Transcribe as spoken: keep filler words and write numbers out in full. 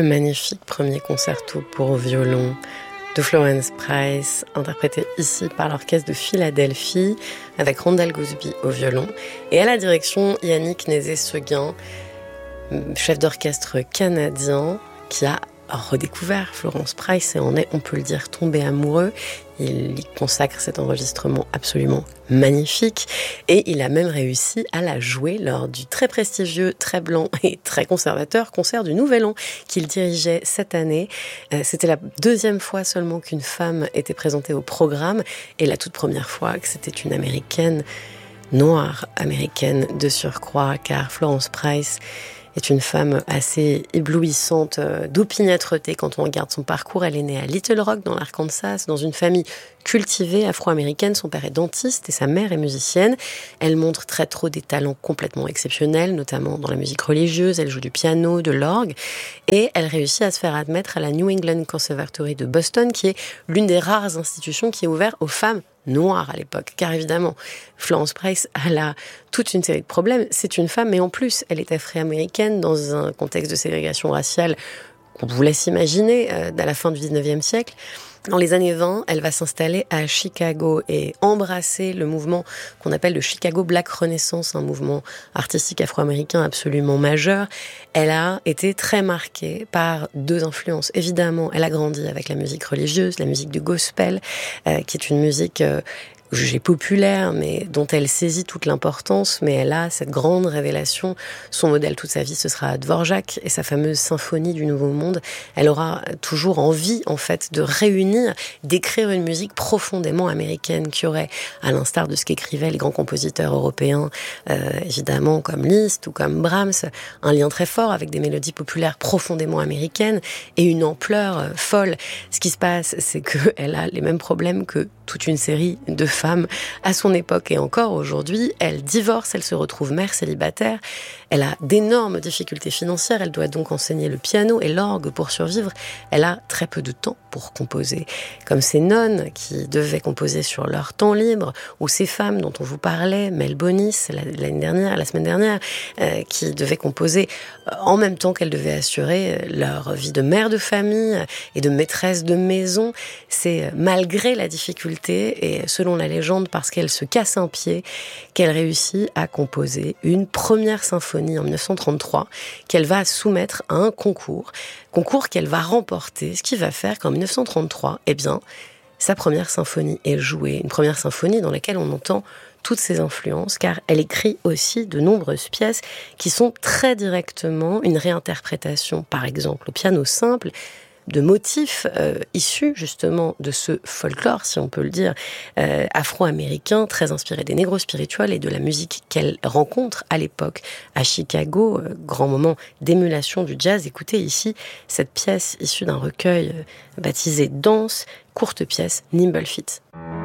Le magnifique premier concerto pour violon de Florence Price, interprété ici par l'orchestre de Philadelphie, avec Randall Gooseby au violon, et à la direction Yannick Nézet-Seguin, chef d'orchestre canadien, qui a redécouvert Florence Price et en est, on peut le dire, tombé amoureux. Il y consacre cet enregistrement absolument magnifique et il a même réussi à la jouer lors du très prestigieux, très blanc et très conservateur concert du Nouvel An qu'il dirigeait cette année. C'était la deuxième fois seulement qu'une femme était présentée au programme et la toute première fois que c'était une américaine, noire américaine de surcroît, car Florence Price est une femme assez éblouissante, d'opiniâtreté quand on regarde son parcours. Elle est née à Little Rock, dans l'Arkansas, dans une famille cultivée afro-américaine. Son père est dentiste et sa mère est musicienne. Elle montre très tôt des talents complètement exceptionnels, notamment dans la musique religieuse. Elle joue du piano, de l'orgue. Et elle réussit à se faire admettre à la New England Conservatory de Boston, qui est l'une des rares institutions qui est ouverte aux femmes noire à l'époque, car évidemment, Florence Price, elle a toute une série de problèmes. C'est une femme, mais en plus, elle est afro-américaine dans un contexte de ségrégation raciale qu'on vous laisse imaginer euh, à la fin du dix-neuvième siècle. Dans les années vingt, elle va s'installer à Chicago et embrasser le mouvement qu'on appelle le Chicago Black Renaissance, un mouvement artistique afro-américain absolument majeur. Elle a été très marquée par deux influences. Évidemment, elle a grandi avec la musique religieuse, la musique du gospel, euh, qui est une musique euh, jugée populaire, mais dont elle saisit toute l'importance, mais elle a cette grande révélation. Son modèle toute sa vie, ce sera Dvorak et sa fameuse symphonie du Nouveau Monde. Elle aura toujours envie, en fait, de réunir, d'écrire une musique profondément américaine qui aurait, à l'instar de ce qu'écrivaient les grands compositeurs européens, euh, évidemment, comme Liszt ou comme Brahms, un lien très fort avec des mélodies populaires profondément américaines et une ampleur euh, folle. Ce qui se passe, c'est qu'elle a les mêmes problèmes que toute une série de femmes à son époque et encore aujourd'hui. Elle divorce, elle se retrouve mère célibataire, elle a d'énormes difficultés financières, elle doit donc enseigner le piano et l'orgue pour survivre. Elle a très peu de temps pour composer, comme ces nonnes qui devaient composer sur leur temps libre, ou ces femmes dont on vous parlait, Mel Bonis l'année dernière, la semaine dernière, euh, qui devaient composer en même temps qu'elles devaient assurer leur vie de mère de famille et de maîtresse de maison. C'est malgré la difficulté et selon la légende, parce qu'elle se casse un pied, qu'elle réussit à composer une première symphonie en dix-neuf cent trente-trois qu'elle va soumettre à un concours, concours qu'elle va remporter, ce qui va faire qu'en dix-neuf cent trente-trois, eh bien, sa première symphonie est jouée, une première symphonie dans laquelle on entend toutes ses influences, car elle écrit aussi de nombreuses pièces qui sont très directement une réinterprétation, par exemple au piano simple, de motifs euh, issus justement de ce folklore, si on peut le dire, euh, afro-américain, très inspiré des négros spirituels et de la musique qu'elle rencontre à l'époque à Chicago, euh, grand moment d'émulation du jazz. Écoutez ici cette pièce issue d'un recueil euh, baptisé Danse, courte pièce, Nimble Feet.